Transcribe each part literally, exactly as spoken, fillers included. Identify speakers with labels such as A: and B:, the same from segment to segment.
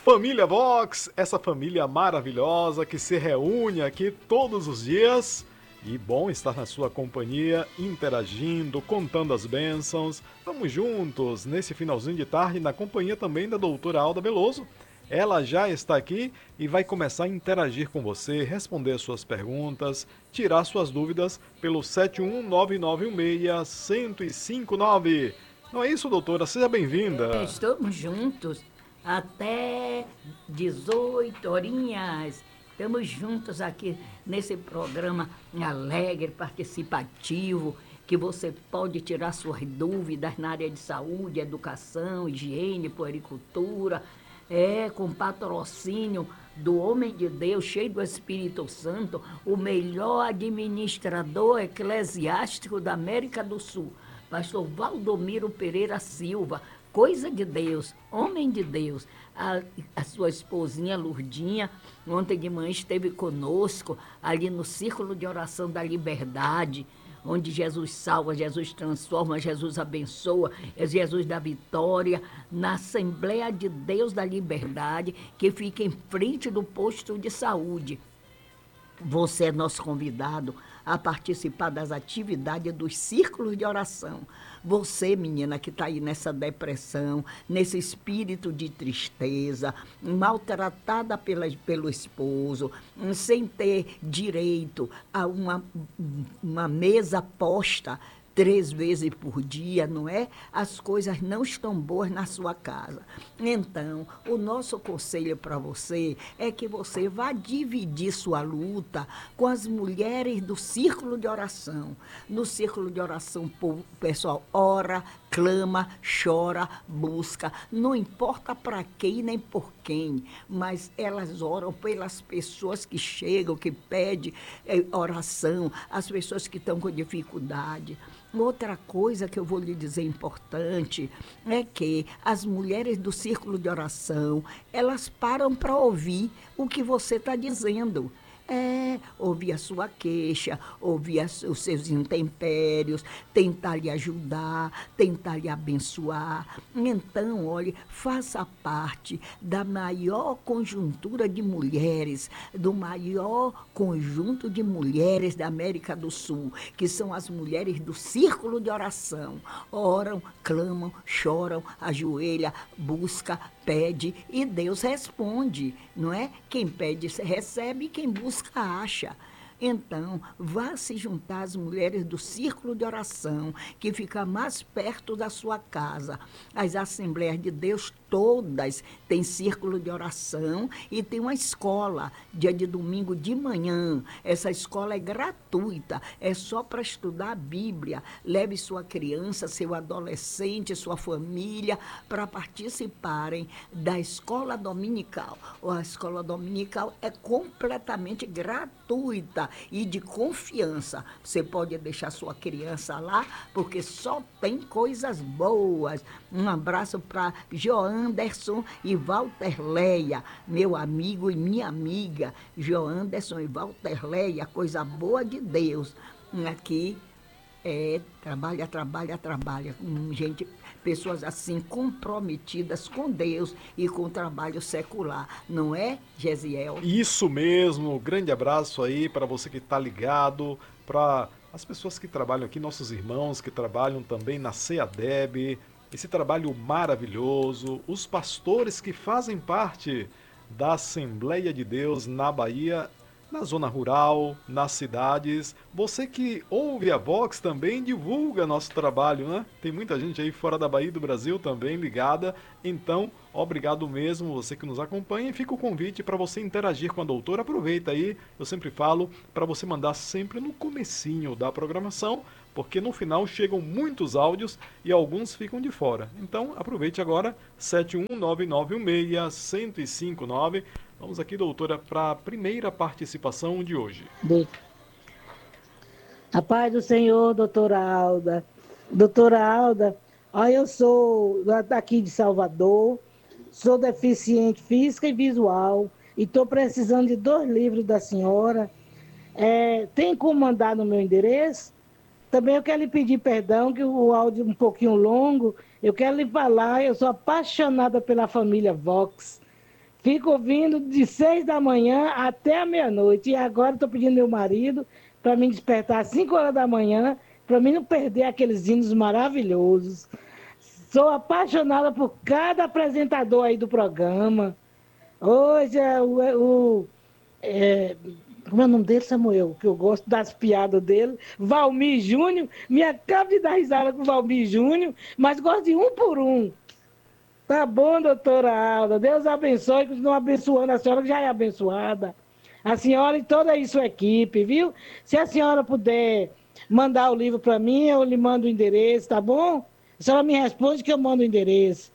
A: Família Vox, essa família maravilhosa que se reúne aqui todos os dias. E bom estar na sua companhia, interagindo, contando as bênçãos. Vamos juntos nesse finalzinho de tarde, na companhia também da doutora Alda Veloso. Ela já está aqui e vai começar a interagir com você, responder suas perguntas, tirar suas dúvidas pelo sete um nove nove um seis, um zero cinco nove. Não é isso, doutora? Seja bem-vinda.
B: Estamos juntos até dezoito horinhas. Estamos juntos aqui nesse programa alegre, participativo, que você pode tirar suas dúvidas na área de saúde, educação, higiene, puericultura, é, com patrocínio do homem de Deus, cheio do Espírito Santo, o melhor administrador eclesiástico da América do Sul, pastor Valdomiro Pereira Silva, coisa de Deus, homem de Deus. A, a sua esposinha Lurdinha, ontem de manhã esteve conosco, ali no Círculo de Oração da Liberdade, onde Jesus salva, Jesus transforma, Jesus abençoa, é Jesus da vitória, na Assembleia de Deus da Liberdade, que fica em frente do posto de saúde. Você é nosso convidado a participar das atividades dos círculos de oração. Você, menina, que está aí nessa depressão, nesse espírito de tristeza, maltratada pela, pelo esposo, sem ter direito a uma, uma mesa posta três vezes por dia, não é? As coisas não estão boas na sua casa. Então, o nosso conselho para você é que você vá dividir sua luta com as mulheres do círculo de oração. No círculo de oração, o pessoal ora, clama, chora, busca, não importa para quem nem por quem, mas elas oram pelas pessoas que chegam, que pedem é, oração, as pessoas que estão com dificuldade. Outra coisa que eu vou lhe dizer importante é que as mulheres do círculo de oração, elas param para ouvir o que você está dizendo. É, ouvir a sua queixa, ouvir as, os seus intempéries, tentar lhe ajudar, tentar lhe abençoar. Então, olhe, faça parte da maior conjuntura de mulheres, do maior conjunto de mulheres da América do Sul, que são as mulheres do círculo de oração. Oram, clamam, choram, ajoelham, buscam, pede e Deus responde, não é? Quem pede recebe, quem busca acha. Então, vá se juntar às mulheres do círculo de oração, que fica mais perto da sua casa. As Assembleias de Deus todas têm círculo de oração e tem uma escola, dia de domingo de manhã. Essa escola é gratuita, é só para estudar a Bíblia. Leve sua criança, seu adolescente, sua família, para participarem da escola dominical. A escola dominical é completamente gratuita e de confiança. Você pode deixar sua criança lá, porque só tem coisas boas. Um abraço para Joanderson e Walter Leia, meu amigo e minha amiga. Joanderson e Walter Leia, coisa boa de Deus. Aqui é, trabalha, trabalha, trabalha. com gente, pessoas assim comprometidas com Deus e com o trabalho secular. Não é, Gesiel?
A: Isso mesmo. Grande abraço aí para você que está ligado, para as pessoas que trabalham aqui, nossos irmãos que trabalham também na CEADEB, esse trabalho maravilhoso, os pastores que fazem parte da Assembleia de Deus na Bahia, na zona rural, nas cidades. Você que ouve a Vox também divulga nosso trabalho, né? Tem muita gente aí fora da Bahia e do Brasil também ligada. Então, obrigado mesmo você que nos acompanha. E fica o convite para você interagir com a doutora. Aproveita aí, eu sempre falo, para você mandar sempre no comecinho da programação, porque no final chegam muitos áudios e alguns ficam de fora. Então, aproveite agora, sete um nove nove um seis, um zero cinco nove. Vamos aqui, doutora, para a primeira participação de hoje.
C: De... A paz do Senhor, doutora Alda. Doutora Alda, ó, eu sou daqui de Salvador, sou deficiente física e visual e estou precisando de dois livros da senhora. É, tem como mandar no meu endereço? Também eu quero lhe pedir perdão, que o áudio é um pouquinho longo. Eu quero lhe falar, eu sou apaixonada pela família Vox. Fico ouvindo de seis da manhã até a meia-noite. E agora estou pedindo meu marido para me despertar às cinco horas da manhã, para mim não perder aqueles hinos maravilhosos. Sou apaixonada por cada apresentador aí do programa. Hoje é o. é o- é, como é o nome dele, Samuel? Que eu gosto das piadas dele. Valmir Júnior. Me acabo de dar risada com o Valmir Júnior, mas gosto de um por um. Tá bom, doutora Alda. Deus abençoe, e continue abençoando a senhora, que já é abençoada. A senhora e toda a sua equipe, viu? Se a senhora puder mandar o livro para mim, eu lhe mando o endereço, tá bom? A senhora me responde que eu mando o endereço.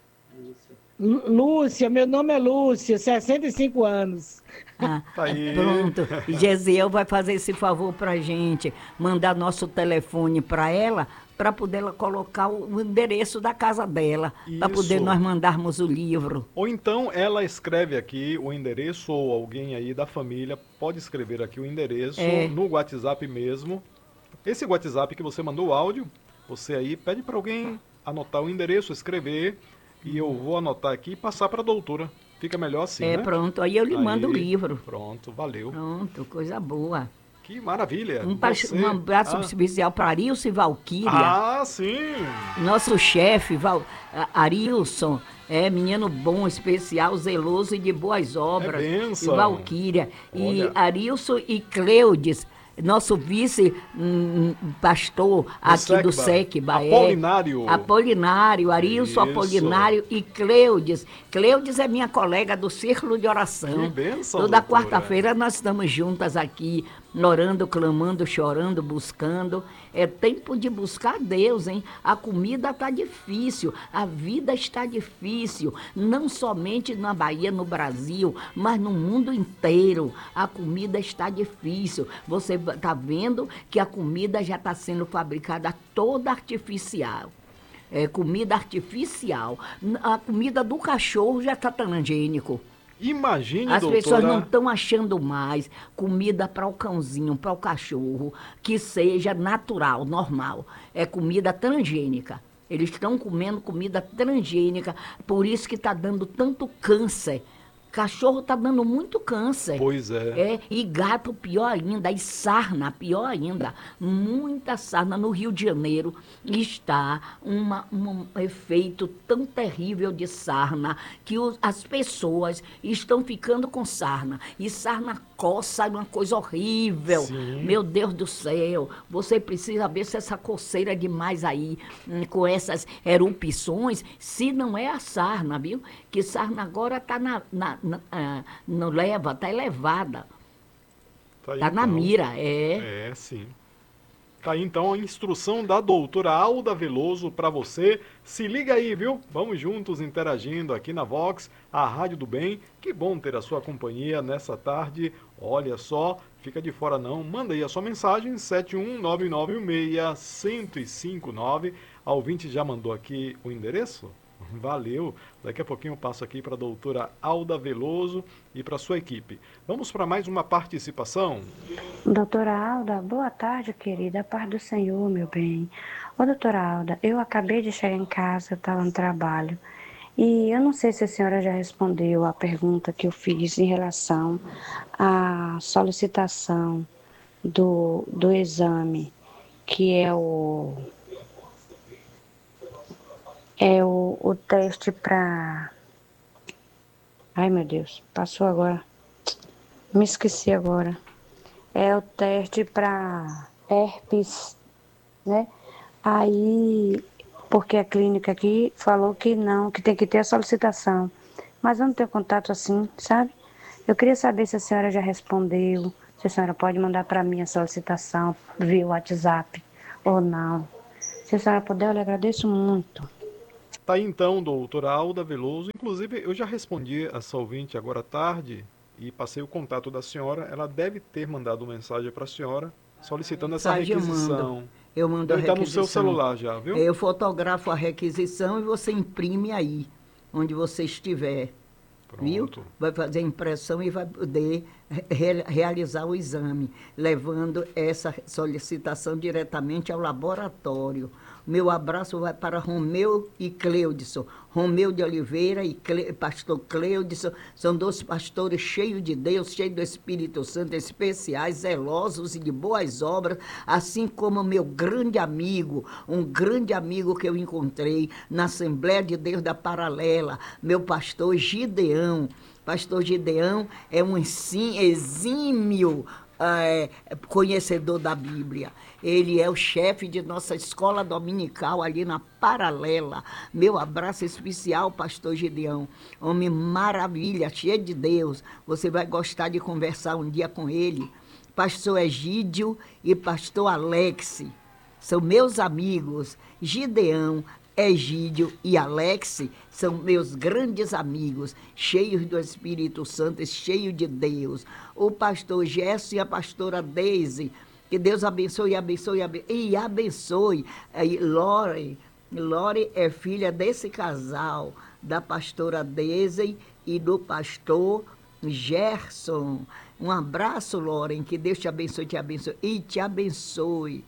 C: Lú- Lúcia, meu nome é Lúcia, sessenta e cinco anos.
B: Ah,
A: Tá aí.
B: pronto. Gesiel vai fazer esse favor para gente, mandar nosso telefone para ela, para poder ela colocar o o endereço da casa dela, para poder
A: Isso.
B: nós mandarmos o livro.
A: Ou então ela escreve aqui o endereço, ou alguém aí da família pode escrever aqui o endereço
B: É.
A: no WhatsApp mesmo. Esse WhatsApp que você mandou o áudio, você aí pede para alguém anotar o endereço, escrever, e eu vou anotar aqui e passar para a doutora. Fica melhor assim,
B: É,
A: né?
B: pronto. Aí eu lhe mando o
A: Aí,
B: livro.
A: Pronto, valeu.
B: Pronto, coisa boa.
A: Que maravilha.
B: Um, pa-
A: Você-
B: um abraço
A: ah.
B: especial para Arilson e Valquíria.
A: Ah, sim.
B: Nosso chefe, Val, a- Arilson, é menino bom, especial, zeloso e de boas obras.
A: bênção.
B: E Valquíria. E
A: Olha.
B: Arilson e Cleudes, nosso vice-pastor aqui do
A: Secba.
B: Secba. é.
A: Apolinário.
B: Apolinário, Arilson,
A: Isso.
B: Apolinário e Cleudes. Cleudes é minha colega do Círculo de Oração.
A: Que bênção,
B: Toda
A: doutora.
B: quarta-feira nós estamos juntas aqui, orando, clamando, chorando, buscando. É tempo de buscar Deus, hein? A comida está difícil, a vida está difícil, não somente na Bahia, no Brasil, mas no mundo inteiro. A comida está difícil. Você está vendo que a comida já está sendo fabricada toda artificial. É, comida artificial. A comida do cachorro já está transgênico.
A: Imagine,
B: As
A: doutora.
B: pessoas não estão achando mais comida para o cãozinho, para o cachorro, que seja natural, normal. É comida transgênica. Eles estão comendo comida transgênica, por isso que está dando tanto câncer. Cachorro está dando muito câncer.
A: Pois é.
B: É, e gato pior ainda, e sarna pior ainda. Muita sarna no Rio de Janeiro está uma, um efeito tão terrível de sarna que os- as pessoas estão ficando com sarna. E sarna coça é uma coisa horrível.
A: Sim.
B: Meu Deus do céu, você precisa ver se essa coceira demais aí, hum, com essas erupções, se não é a sarna, viu? Que sarna agora está na, na, na, ah, no leva, está elevada.
A: Tá aí,
B: Está na
A: então.
B: mira, é.
A: É, sim. Tá aí então a instrução da doutora Alda Veloso para você. Se liga aí, viu? Vamos juntos interagindo aqui na Vox, a Rádio do Bem. Que bom ter a sua companhia nessa tarde. Olha só, fica de fora não. Manda aí a sua mensagem, sete um nove nove seis, um zero cinco nove. A ouvinte já mandou aqui o endereço? Valeu. Daqui a pouquinho eu passo aqui para a doutora Alda Veloso e para sua equipe. Vamos para mais uma participação?
D: Doutora Alda, boa tarde, querida. Paz do Senhor, meu bem. Ô, doutora Alda, eu acabei de chegar em casa, eu estava no trabalho. E eu não sei se a senhora já respondeu a pergunta que eu fiz em relação à solicitação do, do exame, que é o, é o, o teste para... Ai, meu Deus, passou agora. Me esqueci agora. É o teste para herpes, né? Aí, porque a clínica aqui falou que não, que tem que ter a solicitação. Mas eu não tenho contato assim, sabe? Eu queria saber se a senhora já respondeu, se a senhora pode mandar para mim a solicitação via WhatsApp ou não. Se a senhora puder, eu lhe agradeço muito.
A: Tá aí então, doutora Alda Veloso. Inclusive, eu já respondi essa ouvinte agora à tarde e passei o contato da senhora. Ela deve ter mandado mensagem para a senhora solicitando essa
B: Mensagem eu
A: requisição.
B: mando. Eu mando
A: Deve
B: a
A: estar no seu
B: requisição.
A: celular já, viu?
B: Eu fotografo a requisição e você imprime aí, onde você estiver. Viu?
A: Pronto.
B: Vai fazer a impressão e vai poder re- realizar o exame, levando essa solicitação diretamente ao laboratório. Meu abraço vai para Romeu e Cleudson. Romeu de Oliveira e Cle, pastor Cleudson, são dois pastores cheios de Deus, cheios do Espírito Santo, especiais, zelosos e de boas obras, assim como meu grande amigo, um grande amigo que eu encontrei na Assembleia de Deus da Paralela, meu pastor Gideão. Pastor Gideão é um exímio é, conhecedor da Bíblia. Ele é o chefe de nossa escola dominical ali na Paralela. Meu abraço especial, pastor Gideão. Homem maravilha, cheio de Deus. Você vai gostar de conversar um dia com ele. Pastor Egídio e pastor Alex são meus amigos. Gideão, Egídio e Alex são meus grandes amigos, cheios do Espírito Santo, cheios de Deus. O pastor Gerson e a pastora Deise, que Deus abençoe, abençoe, abençoe e abençoe. E Lore, Lore é filha desse casal, da pastora Deise e do pastor Gerson. Um abraço, Loren, que Deus te abençoe, te abençoe e te abençoe.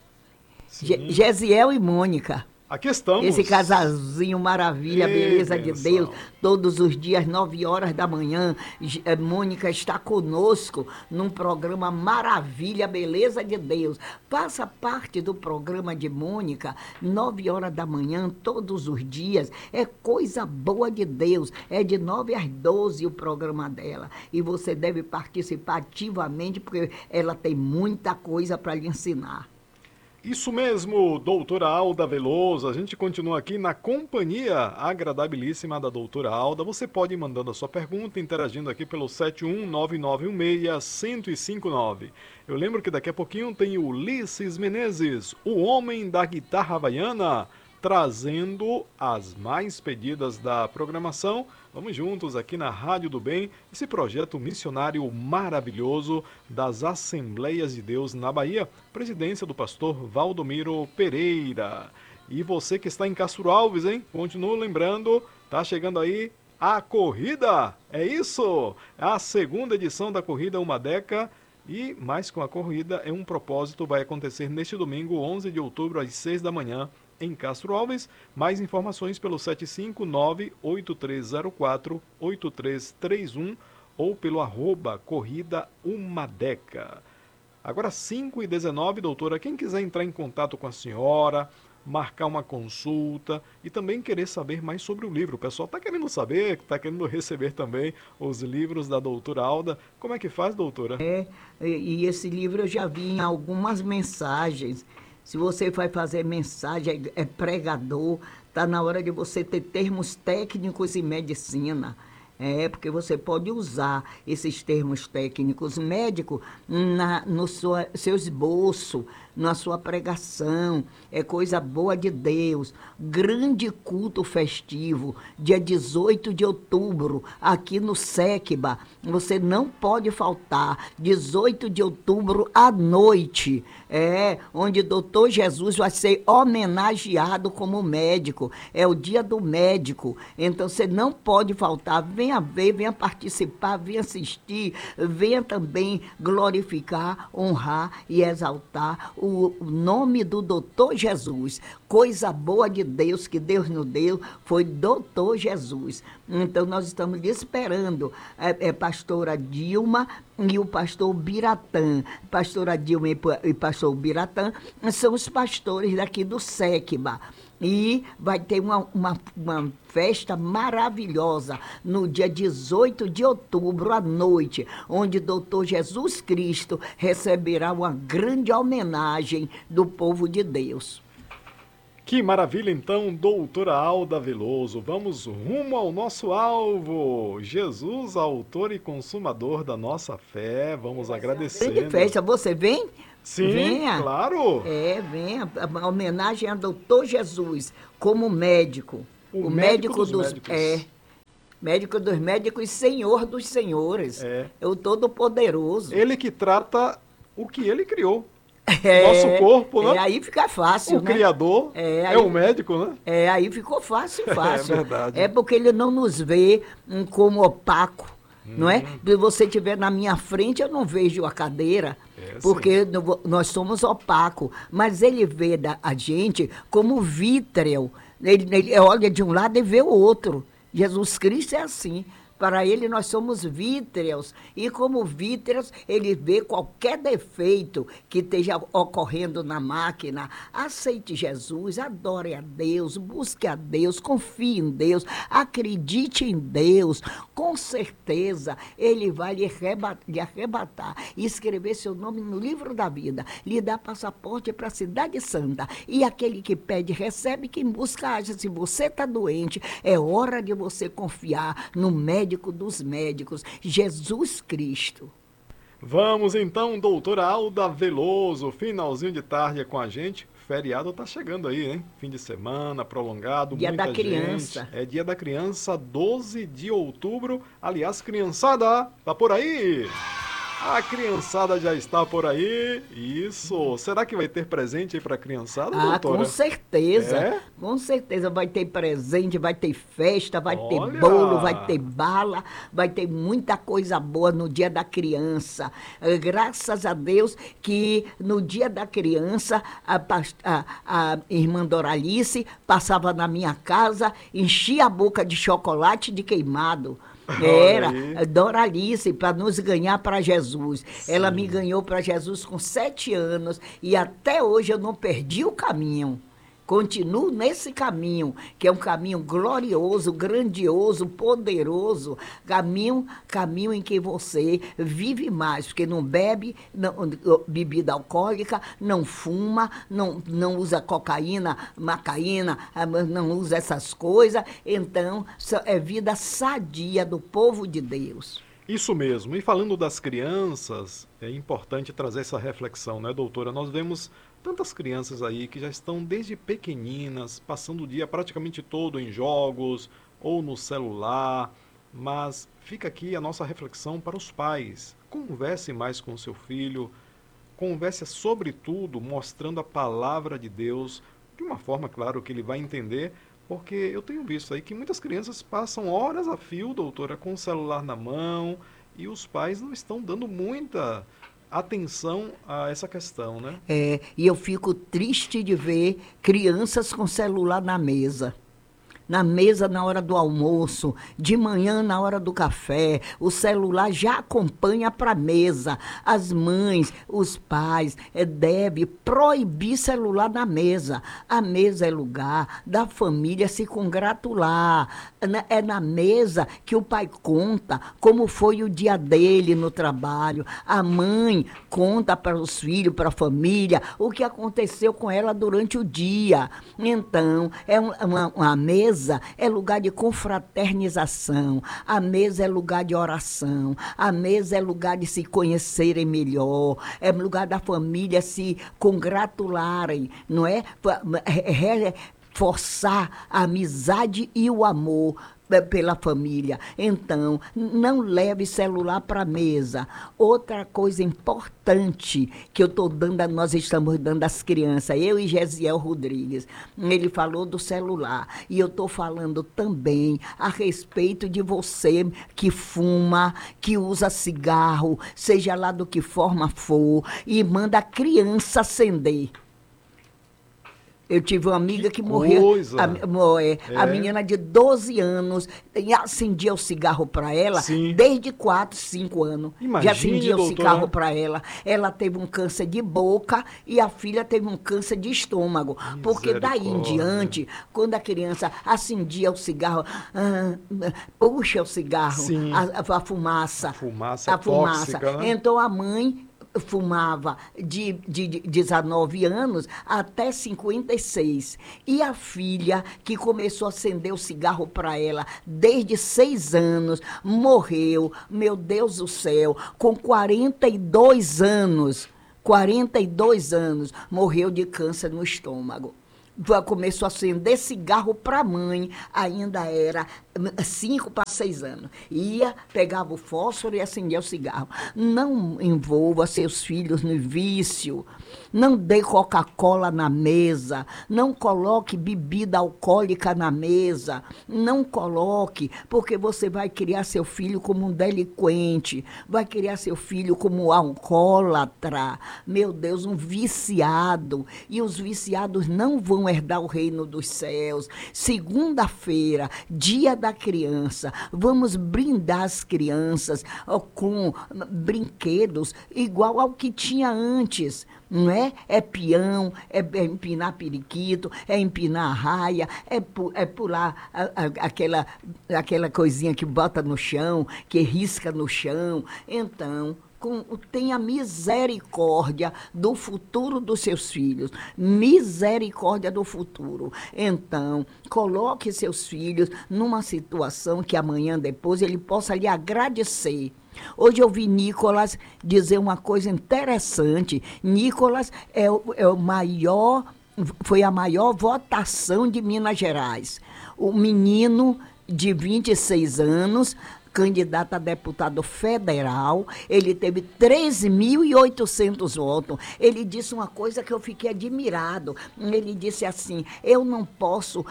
B: Ge- Gesiel e Mônica.
A: Aqui estamos.
B: Esse casalzinho maravilha,
A: Ei,
B: beleza
A: benção.
B: de Deus, todos os dias, nove horas da manhã. G- Mônica está conosco num programa Maravilha, Beleza de Deus. Faça parte do programa de Mônica, nove horas da manhã, todos os dias. É coisa boa de Deus. É de nove às doze o programa dela. E você deve participar ativamente, porque ela tem muita coisa para lhe ensinar.
A: Isso mesmo, doutora Alda Veloso. A gente continua aqui na companhia agradabilíssima da doutora Alda. Você pode ir mandando a sua pergunta, interagindo aqui pelo sete um nove nove um seis, um zero cinco nove. Eu lembro que daqui a pouquinho tem o Ulisses Menezes, o homem da guitarra havaiana, trazendo as mais pedidas da programação. Vamos juntos aqui na Rádio do Bem, esse projeto missionário maravilhoso das Assembleias de Deus na Bahia, presidência do pastor Valdomiro Pereira. E você que está em Castro Alves, hein? Continuo lembrando, tá chegando aí a corrida, é isso? A segunda edição da corrida Uma Deca. E mais com a corrida, é um propósito, vai acontecer neste domingo, onze de outubro, às seis da manhã, em Castro Alves. Mais informações pelo sete cinco nove, oito três zero quatro, oito três três um ou pelo arroba Corrida Umadeca. Agora cinco e dezenove, doutora, quem quiser entrar em contato com a senhora, marcar uma consulta e também querer saber mais sobre o livro. O pessoal está querendo saber, está querendo receber também os livros da doutora Alda. Como é que faz, doutora?
B: É, e e esse livro eu já vi em algumas mensagens. Se você vai fazer mensagem, é é pregador, está na hora de você ter termos técnicos em medicina. É, porque você pode usar esses termos técnicos médicos na, no sua, seu esboço, na sua pregação. É coisa boa de Deus. Grande culto festivo, dia dezoito de outubro, aqui no Sequiba. Você não pode faltar. dezoito de outubro à noite. É, onde o doutor Jesus vai ser homenageado como médico. É o dia do médico. Então você não pode faltar. Venha ver, venha participar, venha assistir, venha também glorificar, honrar e exaltar o nome do doutor Jesus. Coisa boa de Deus que Deus nos deu foi doutor Jesus. Então nós estamos lhe esperando. É, é pastora Dilma e o pastor Biratã. Pastora Dilma e, e pastor Biratã são os pastores daqui do Sequiba. E vai ter uma, uma, uma festa maravilhosa no dia dezoito de outubro à noite, onde doutor Jesus Cristo receberá uma grande homenagem do povo de Deus.
A: Que maravilha, então, doutora Alda Veloso. Vamos rumo ao nosso alvo. Jesus, autor e consumador da nossa fé. Vamos agradecendo.
B: Grande festa, você vem?
A: Sim,
B: venha.
A: claro.
B: É, venha. A homenagem a doutor Jesus, como médico.
A: O médico dos médicos.
B: É, médico dos médicos e senhor dos senhores.
A: É.
B: É o Todo-Poderoso.
A: Ele que trata o que ele criou.
B: É,
A: Nosso corpo, né?
B: É, aí fica fácil,
A: O
B: né?
A: Criador
B: É,
A: é
B: aí-
A: o médico, né?
B: É, aí ficou fácil, fácil.
A: É verdade.
B: É porque ele não nos vê hum, como opaco. não é? Se você estiver na minha frente, eu não vejo a cadeira,
A: É,
B: porque no- nós somos opacos. Mas ele vê da- a gente como vítreo. Ele, ele olha de um lado e vê o outro. Jesus Cristo é assim. Para ele, nós somos vítreos. E como vítreos, ele vê qualquer defeito que esteja ocorrendo na máquina. Aceite Jesus, adore a Deus, busque a Deus, confie em Deus, acredite em Deus. Com certeza, ele vai lhe arreba- lhe arrebatar e escrever seu nome no livro da vida, lhe dar passaporte para a cidade santa. E aquele que pede, recebe, quem busca, acha. Se você está doente, é hora de você confiar no médico dos médicos, Jesus Cristo.
A: Vamos então, doutora Alda Veloso, finalzinho de tarde com a gente. Feriado tá chegando aí, hein? Fim de semana, prolongado,
B: Dia
A: muita
B: da criança.
A: gente. É dia da criança, doze de outubro. Aliás, criançada, tá por aí? A criançada já está por aí. Isso. Será que vai ter presente aí para a criançada,
B: Ah,
A: doutora?
B: com certeza.
A: É?
B: Com certeza vai ter presente, vai ter festa, vai ter
A: Olha!
B: bolo, vai ter bala, vai ter muita coisa boa no Dia da Criança. Eh, Graças a Deus que no Dia da Criança a, pas- a- a irmã Doralice passava na minha casa, enchia a boca de chocolate de queimado. Era
A: Olha aí.
B: Doralice, para nos ganhar para Jesus. Ela me ganhou para Jesus com sete anos e até hoje eu não perdi o caminho. Continuo nesse caminho, que é um caminho glorioso, grandioso, poderoso, caminho, caminho em que você vive mais, porque não bebe não, bebida alcoólica, não fuma, não, não usa cocaína, macaína, não usa essas coisas, então é vida sadia do povo de Deus.
A: Isso mesmo. E falando das crianças, é importante trazer essa reflexão, né, doutora? Nós vemos tantas crianças aí que já estão desde pequeninas, passando o dia praticamente todo em jogos ou no celular, mas fica aqui a nossa reflexão para os pais. Converse mais com o seu filho, converse sobretudo mostrando a palavra de Deus, de uma forma, claro, que ele vai entender, porque eu tenho visto aí que muitas crianças passam horas a fio, doutora, com o celular na mão, e os pais não estão dando muita atenção a essa questão, né?
B: É, e eu fico triste de ver crianças com celular na mesa. Na mesa na hora do almoço, de manhã na hora do café, o celular já acompanha para a mesa. As mães, os pais, é, devem proibir celular na mesa. A mesa é lugar da família se congratular. É na- É na mesa que o pai conta como foi o dia dele no trabalho. A mãe conta para os filhos, para a família, o que aconteceu com ela durante o dia. Então, é um- uma, uma mesa é lugar de confraternização, a mesa é lugar de oração, a mesa é lugar de se conhecerem melhor, é lugar da família se congratularem, não é? Reforçar a amizade e o amor pela família. Então, não leve celular para a mesa. Outra coisa importante que eu estou dando, nós estamos dando às crianças, eu e Gesiel Rodrigues, ele falou do celular, e eu estou falando também a respeito de você que fuma, que usa cigarro, seja lá do que forma for, e manda a criança acender. Eu tive uma amiga que,
A: Que
B: morreu.
A: coisa!
B: A, mo- é, a
A: É.
B: menina de doze anos e acendia o cigarro para ela
A: Sim.
B: desde quatro, cinco anos.
A: Imagine,
B: Já acendia o
A: doutora.
B: cigarro para ela. Ela teve um câncer de boca e a filha teve um câncer de estômago. Porque daí em
A: Misericórdia.
B: diante, quando a criança acendia o cigarro, ah, puxa o cigarro,
A: Sim.
B: a, a fumaça.
A: A fumaça
B: a fumaça.
A: tóxica, né?
B: Então a mãe fumava de, de, de dezenove anos até cinquenta e seis. E a filha, que começou a acender o cigarro para ela desde seis anos, morreu, meu Deus do céu, com quarenta e dois anos. quarenta e dois anos, morreu de câncer no estômago. começou a acender cigarro para a mãe, ainda era cinco para seis anos. Ia, pegava o fósforo e acendia o cigarro. Não envolva seus filhos no vício, não dê Coca-Cola na mesa, não coloque bebida alcoólica na mesa, não coloque, porque você vai criar seu filho como um delinquente, vai criar seu filho como um alcoólatra, meu Deus, um viciado, e os viciados não vão herdar o reino dos céus. Segunda-feira, dia da criança, vamos brindar as crianças ó, com brinquedos igual ao que tinha antes, não é? É peão, é, é empinar periquito, é empinar raia, é, pu é pular a, a, aquela, aquela coisinha que bota no chão, que risca no chão. Então, com, tenha misericórdia do futuro dos seus filhos, misericórdia do futuro. Então, coloque seus filhos numa situação que amanhã, depois, ele possa lhe agradecer. Hoje eu vi Nicolas dizer uma coisa interessante. Nicolas é o, é o maior, foi a maior votação de Minas Gerais. O menino de vinte e seis anos, candidato a deputado federal, ele teve treze mil e oitocentos votos. Ele disse uma coisa que eu fiquei admirado. Ele disse assim, eu não posso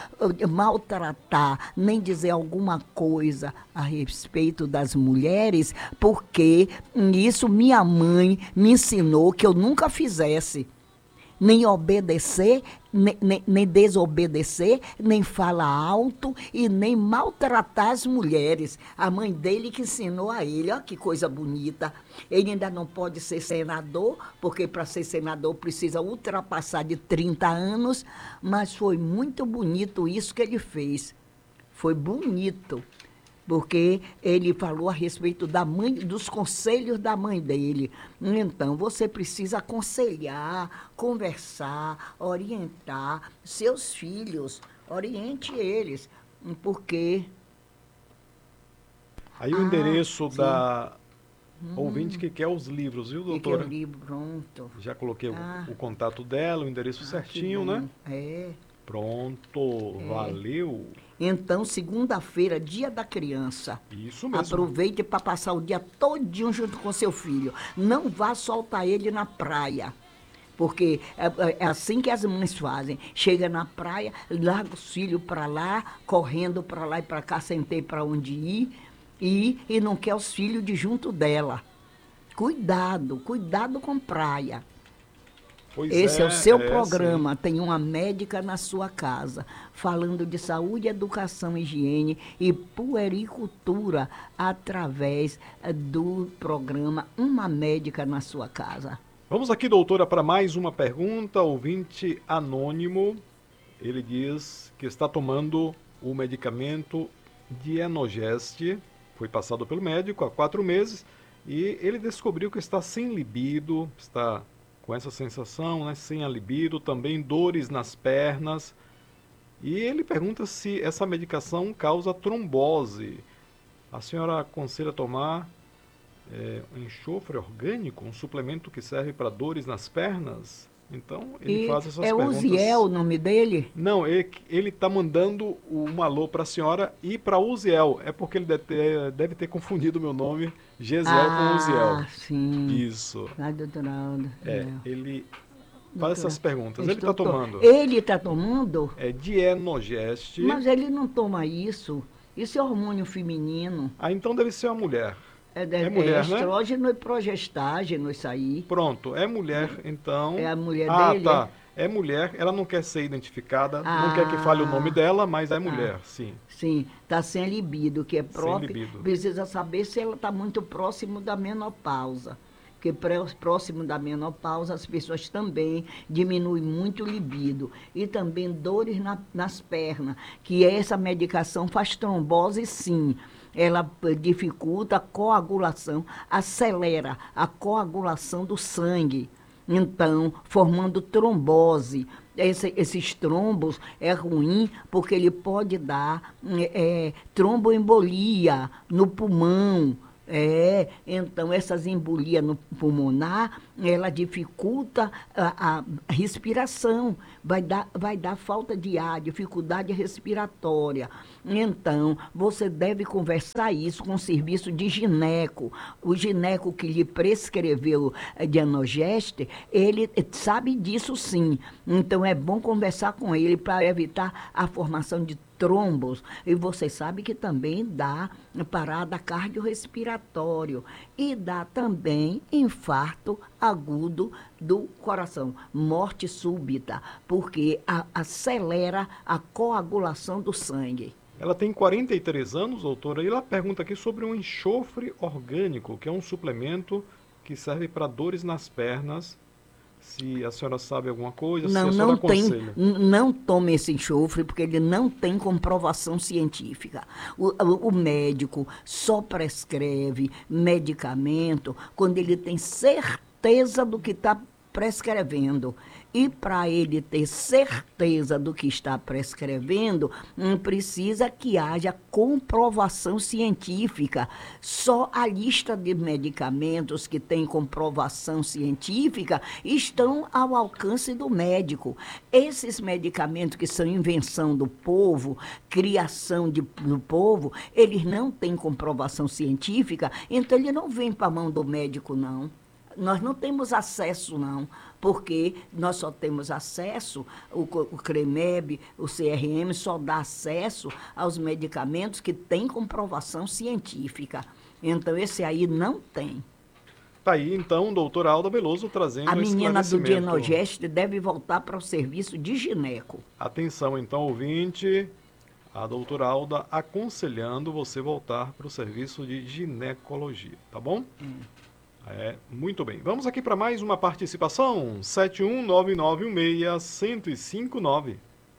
B: maltratar, nem dizer alguma coisa a respeito das mulheres, porque isso minha mãe me ensinou que eu nunca fizesse. Nem obedecer, nem, nem, nem desobedecer, nem falar alto e nem maltratar as mulheres. A mãe dele que ensinou a ele, olha que coisa bonita. Ele ainda não pode ser senador, porque para ser senador precisa ultrapassar de trinta anos, mas foi muito bonito isso que ele fez. Foi bonito. Porque ele falou a respeito da mãe, dos conselhos da mãe dele. Então, você precisa aconselhar, conversar, orientar seus filhos, oriente eles, porque...
A: Aí o
B: ah,
A: endereço
B: sim.
A: da
B: hum.
A: ouvinte que quer os livros, viu,
B: Que
A: doutora?
B: que é o livro, pronto.
A: Já coloquei
B: ah.
A: o, o contato dela, o endereço
B: ah,
A: certinho, né?
B: É.
A: Pronto,
B: É.
A: valeu.
B: Então, segunda-feira, dia da criança.
A: Isso mesmo.
B: Aproveite para passar o dia todinho junto com seu filho. Não vá soltar ele na praia. Porque é, é assim que as mães fazem. Chega na praia, larga os filhos para lá, correndo para lá e para cá, sem ter para onde ir. E, e não quer os filhos de junto dela. Cuidado, cuidado com praia.
A: Pois
B: Esse é, é o seu
A: é,
B: programa.
A: sim.
B: Tem uma médica na sua casa, falando de saúde, educação, higiene e puericultura através do programa Uma Médica na Sua Casa.
A: Vamos aqui, doutora, para mais uma pergunta. Ouvinte anônimo, ele diz que está tomando o medicamento Dienogest, foi passado pelo médico há quatro meses, e ele descobriu que está sem libido, está com essa sensação, né, sem a libido, também dores nas pernas. E ele pergunta se essa medicação causa trombose. A senhora aconselha tomar é, um enxofre orgânico, um suplemento que serve para dores nas pernas? Então, ele
B: e
A: faz essas
B: é
A: perguntas.
B: É Uziel o nome dele?
A: Não, ele está mandando um alô para a senhora e para Uziel. É porque ele deve ter, deve ter confundido o meu nome, Gesiel,
B: ah,
A: com Uziel.
B: Ah, sim.
A: Isso.
B: Ah, doutora Alda.
A: É,
B: é.
A: ele faz
B: Doutora,
A: essas perguntas. Ele está
B: to...
A: tomando.
B: Ele está tomando?
A: É Dienogest.
B: Mas ele não toma isso. Isso é hormônio feminino.
A: Ah, então deve ser uma mulher.
B: É,
A: É mulher,
B: é
A: né?
B: estrógeno e progestágeno, isso aí.
A: Pronto, é mulher, então...
B: É a mulher
A: ah,
B: dele?
A: Ah, tá. É mulher, ela não quer ser identificada,
B: Ah,
A: não quer que fale o nome dela, mas é mulher,
B: ah,
A: sim.
B: Sim, está sem libido, que é próprio.
A: libido.
B: Precisa saber se ela está muito próximo da menopausa. Porque próximo da menopausa as pessoas também diminuem muito o libido. E também dores na, nas pernas, que essa medicação faz trombose, sim. Ela dificulta a coagulação, acelera a coagulação do sangue. Então, formando trombose. Esse, esses trombos é ruim porque ele pode dar é, tromboembolia no pulmão, É, então essas embolias no pulmonar, ela dificulta a, a respiração, vai dar, vai dar falta de ar, dificuldade respiratória. Então, você deve conversar isso com o serviço de gineco. O gineco que lhe prescreveu eh, Dianogeste, ele sabe disso sim. Então, é bom conversar com ele para evitar a formação de trombos, e você sabe que também dá parada cardiorrespiratório e dá também infarto agudo do coração, morte súbita, porque a, acelera a coagulação do sangue.
A: Ela tem quarenta e três anos, doutora, e ela pergunta aqui sobre um enxofre orgânico, que é um suplemento que serve para dores nas pernas. Se a senhora sabe alguma coisa,
B: Não,
A: se a senhora
B: não tem,
A: aconselha.
B: n- não tome esse enxofre, porque ele não tem comprovação científica. O, o- o médico só prescreve medicamento quando ele tem certeza do que está prescrevendo. E para ele ter certeza do que está prescrevendo, hum, precisa que haja comprovação científica. Só a lista de medicamentos que tem comprovação científica estão ao alcance do médico. Esses medicamentos que são invenção do povo, criação de- do povo, eles não têm comprovação científica, então ele não vem para a mão do médico, não. Nós não temos acesso, não, porque nós só temos acesso, o, co- o CREMEB, o C R M só dá acesso aos medicamentos que têm comprovação científica. Então, esse aí não tem.
A: Tá aí, então, doutora Alda Veloso trazendo
B: A
A: um
B: menina do
A: esclarecimento.
B: Dienogeste deve voltar para o serviço de gineco.
A: Atenção, então, ouvinte, a doutora Alda aconselhando você voltar para o serviço de ginecologia, tá bom? É, muito bem. Vamos aqui para mais uma participação. sete um nove nove um seis, um zero cinco nove.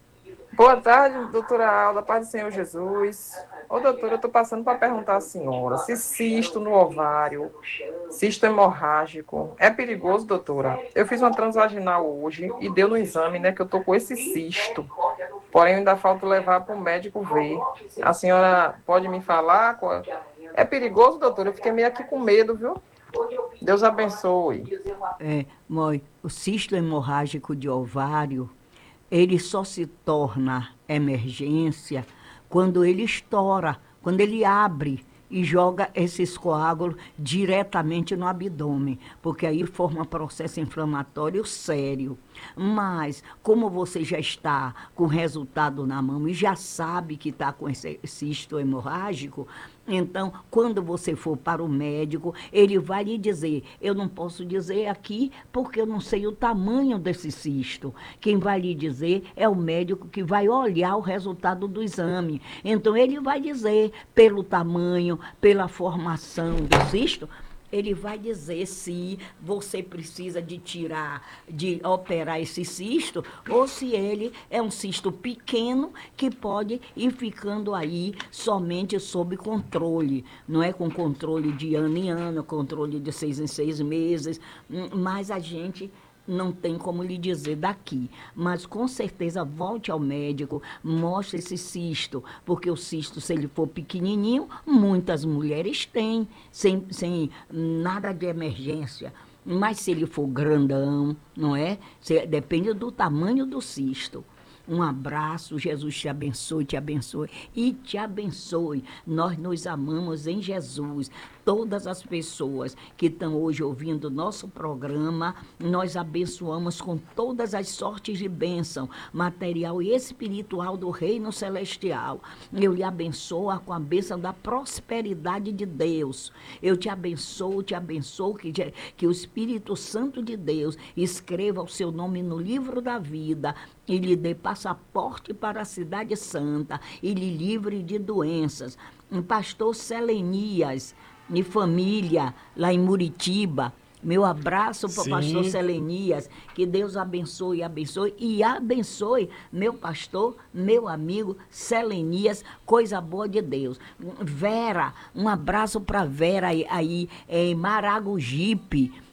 E: Boa tarde, doutora Alda, paz do Senhor Jesus. Ô, doutora, eu estou passando para perguntar à senhora se cisto no ovário, cisto hemorrágico, é perigoso, doutora? Eu fiz uma transvaginal hoje e deu no exame, né, que eu estou com esse cisto. Porém, ainda falta levar para o médico ver. A senhora pode me falar? qual- É perigoso, doutora? Eu fiquei meio aqui com medo, viu? Deus abençoe.
B: É, Moi, o cisto hemorrágico de ovário, ele só se torna emergência quando ele estoura, quando ele abre e joga esses coágulos diretamente no abdômen, porque aí forma processo inflamatório sério. Mas, como você já está com o resultado na mão e já sabe que está com esse cisto hemorrágico, então, quando você for para o médico, ele vai lhe dizer, eu não posso dizer aqui porque eu não sei o tamanho desse cisto. Quem vai lhe dizer é o médico que vai olhar o resultado do exame. Então, ele vai dizer, pelo tamanho, pela formação do cisto, ele vai dizer se você precisa de tirar, de operar esse cisto, ou se ele é um cisto pequeno que pode ir ficando aí somente sob controle. Não é com controle de ano em ano, controle de seis em seis meses, hum, mas a gente não tem como lhe dizer daqui, mas com certeza volte ao médico, mostre esse cisto, porque o cisto, se ele for pequenininho, muitas mulheres têm, sem, sem nada de emergência. Mas se ele for grandão, não é? Se- depende do tamanho do cisto. Um abraço, Jesus te abençoe, te abençoe e te abençoe. Nós nos amamos em Jesus. Todas as pessoas que estão hoje ouvindo o nosso programa, nós abençoamos com todas as sortes de bênção, material e espiritual do Reino Celestial. Eu lhe abençoo com a bênção da prosperidade de Deus. Eu te abençoo, te abençoo que, je- que o Espírito Santo de Deus escreva o seu nome no livro da vida e lhe dê passaporte para a cidade santa e lhe livre de doenças. Um pastor Selenias, de família, lá em Muritiba. Meu abraço para o
A: Sim.
B: pastor Selenias. Que Deus abençoe, abençoe e abençoe meu pastor, meu amigo Selenias, coisa boa de Deus. Vera, um abraço para Vera aí, aí em Maragogipe.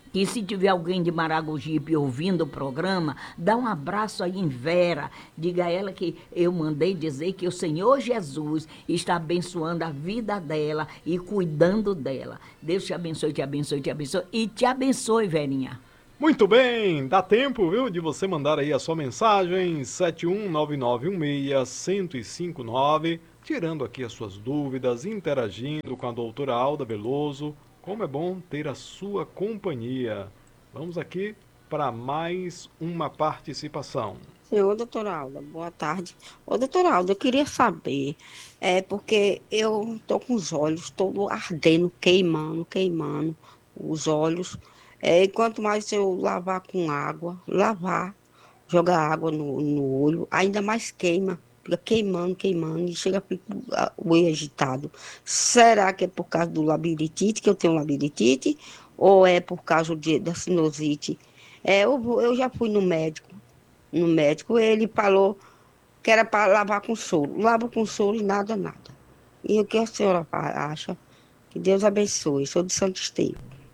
B: E se tiver alguém de Maragogipe ouvindo o programa, dá um abraço aí em Vera. Diga a ela que eu mandei dizer que o Senhor Jesus está abençoando a vida dela e cuidando dela. Deus te abençoe, te abençoe, te abençoe. E te abençoe, Verinha.
A: Muito bem, dá tempo, viu, de você mandar aí a sua mensagem, sete um nove nove um seis, um zero cinco nove, tirando aqui as suas dúvidas, interagindo com a doutora Alda Veloso. Como é bom ter a sua companhia. Vamos aqui para mais uma participação.
F: Senhor, doutora Alda, boa tarde. Ô, doutora Alda, eu queria saber, é porque eu tô com os olhos todos ardendo, queimando, queimando os olhos. É, e quanto mais eu lavar com água, lavar, jogar água no, no olho, ainda mais queima. Fica queimando, queimando, e chega a ficar o olho agitado. Será que é por causa do labirintite, que eu tenho labirintite, ou é por causa de, da sinusite? É, eu, vou- eu já fui no médico, no médico, ele falou que era para lavar com soro. Lavo com soro e nada, nada. E o que a senhora fa- acha? Que Deus abençoe. Sou de Santo Estevam.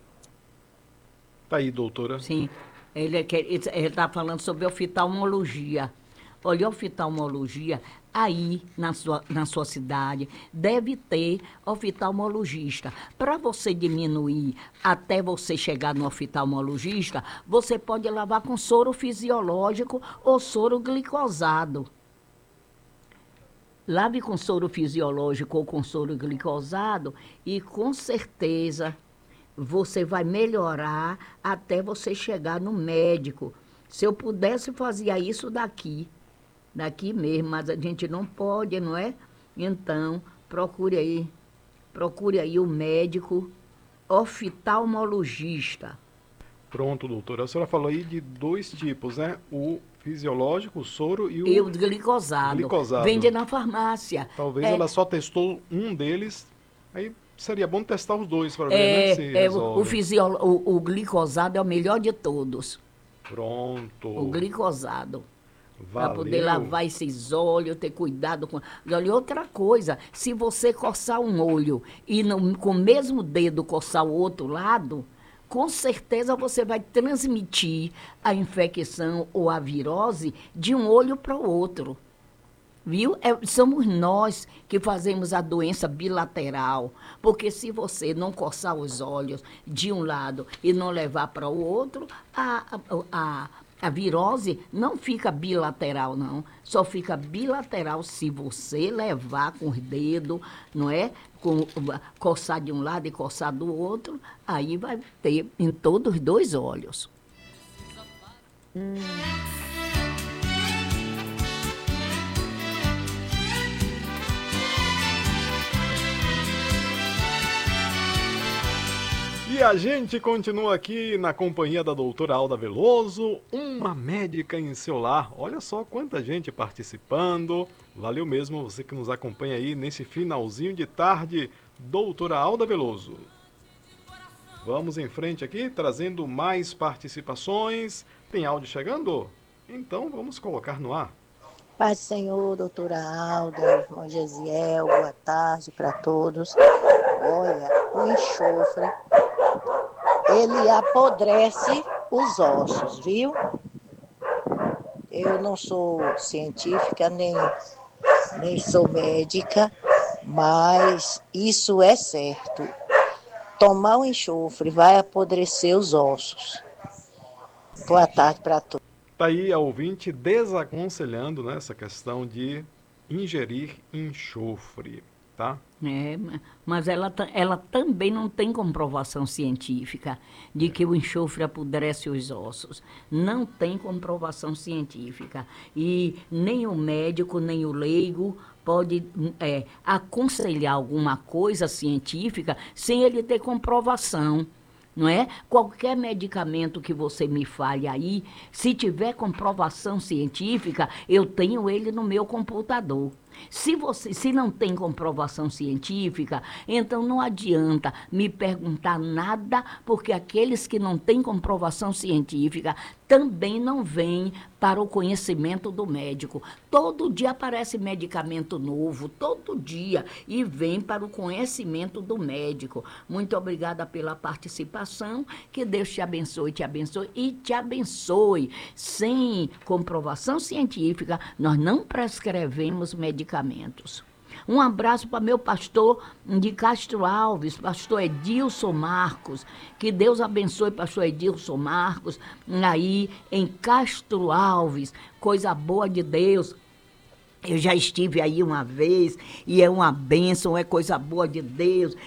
A: Tá aí, doutora.
B: Sim, ele está falando sobre oftalmologia. Olha, oftalmologia, aí na sua, na sua cidade, deve ter oftalmologista. Para você diminuir até você chegar no oftalmologista, você pode lavar com soro fisiológico ou soro glicosado. Lave com soro fisiológico ou com soro glicosado e com certeza você vai melhorar até você chegar no médico. Se eu pudesse, fazia isso daqui, daqui mesmo, mas a gente não pode, não é? Então, procure aí, procure aí o médico oftalmologista.
A: Pronto, doutora. A senhora falou aí de dois tipos, né? O fisiológico, o soro e o
B: E o glicosado.
A: glicosado.
B: Vende na farmácia.
A: Talvez
B: É,
A: ela só testou um deles, aí seria bom testar os dois para ver, né, se
B: É, é, o,
A: resolve.
B: o, fisiolo- o, o glicosado é o melhor de todos.
A: Pronto.
B: O glicosado. Para
A: Valeu.
B: poder lavar esses olhos, ter cuidado com. Olha, outra coisa, se você coçar um olho e não, com o mesmo dedo coçar o outro lado, com certeza você vai transmitir a infecção ou a virose de um olho para o outro. Viu? É, somos nós que fazemos a doença bilateral. Porque se você não coçar os olhos de um lado e não levar para o outro, a, a, a, a virose não fica bilateral, não. Só fica bilateral se você levar com os dedos, não é? Com, coçar de um lado e coçar do outro, aí vai ter em todos os dois olhos.
A: E a gente continua aqui na companhia da doutora Alda Veloso, uma médica em seu lar. Olha só quanta gente participando. Valeu mesmo você que nos acompanha aí nesse finalzinho de tarde, doutora Alda Veloso. Vamos em frente aqui, trazendo mais participações. Tem áudio chegando? Então vamos colocar no ar.
G: Paz do Senhor, doutora Alda, irmão Gesiel, boa tarde para todos. Olha, o enxofre, ele apodrece os ossos, viu? Eu não sou científica, nem, nem sou médica, mas isso é certo. Tomar o enxofre vai apodrecer os ossos. Boa tarde para todos.
A: Tá aí a ouvinte desaconselhando, né, essa questão de ingerir enxofre, tá?
B: É, ma- mas ela, ta- ela também não tem comprovação científica de que o enxofre apodrece os ossos. Não tem comprovação científica. E nem o médico, nem o leigo pode hum, é, aconselhar alguma coisa científica sem ele ter comprovação. Não é? Qualquer medicamento que você me fale aí, se tiver comprovação científica, eu tenho ele no meu computador. Se você, se não tem comprovação científica, então não adianta me perguntar nada, porque aqueles que não têm comprovação científica também não vêm para o conhecimento do médico. Todo dia aparece medicamento novo, todo dia, e vem para o conhecimento do médico. Muito obrigada pela participação, que Deus te abençoe, te abençoe e te abençoe. Sem comprovação científica, nós não prescrevemos medicamentos. Um abraço para meu pastor de Castro Alves, pastor Edilson Marcos. Que Deus abençoe pastor Edilson Marcos, aí em Castro Alves. Coisa boa de Deus. Eu já estive aí uma vez e é uma bênção, é coisa boa de Deus.